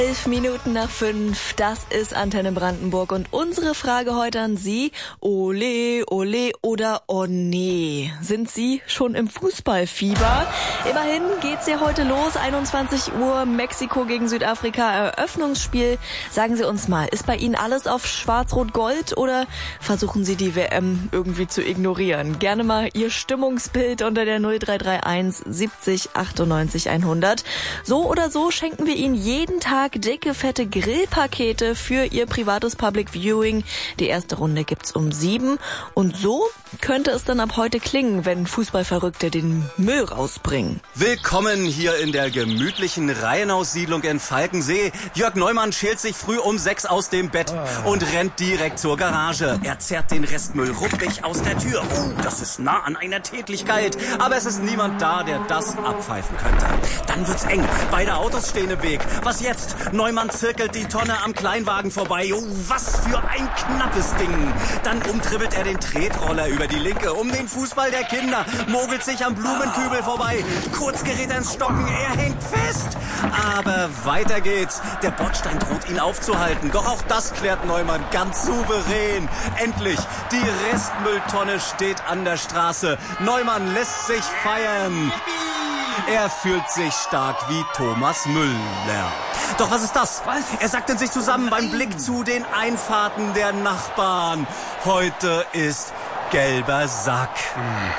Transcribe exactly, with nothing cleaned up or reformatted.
Elf Minuten nach fünf, das ist Antenne Brandenburg und unsere Frage heute an Sie, ole, ole oder oh nee, sind Sie schon im Fußballfieber? Immerhin geht's ja heute los, einundzwanzig Uhr, Mexiko gegen Südafrika, Eröffnungsspiel. Sagen Sie uns mal, ist bei Ihnen alles auf Schwarz-Rot-Gold oder versuchen Sie die W M irgendwie zu ignorieren? Gerne mal Ihr Stimmungsbild unter der null drei drei eins siebzig achtundneunzig hundert. So oder so schenken wir Ihnen jeden Tag dicke, fette Grillpakete für Ihr privates Public Viewing. Die erste Runde gibt's um sieben. Und so könnte es dann ab heute klingen, wenn Fußballverrückte den Müll rausbringen. Willkommen hier in der gemütlichen Reihenhaussiedlung in Falkensee. Jörg Neumann schält sich früh um sechs aus dem Bett und rennt direkt zur Garage. Er zerrt den Restmüll ruppig aus der Tür. Oh, das ist nah an einer Tätlichkeit. Aber es ist niemand da, der das abpfeifen könnte. Dann wird's eng. Beide Autos stehen im Weg. Was jetzt? Neumann zirkelt die Tonne am Kleinwagen vorbei. Oh, was für ein knappes Ding. Dann umtribbelt er den Tretroller über die Linke um den Fußball der Kinder, mogelt sich am Blumenkübel vorbei. Kurz gerät er ins Stocken, er hängt fest. Aber weiter geht's. Der Bordstein droht ihn aufzuhalten. Doch auch das klärt Neumann ganz souverän. Endlich, die Restmülltonne steht an der Straße. Neumann lässt sich feiern. Er fühlt sich stark wie Thomas Müller. Doch was ist das? Was? Er sackt in sich zusammen beim Blick zu den Einfahrten der Nachbarn. Heute ist gelber Sack.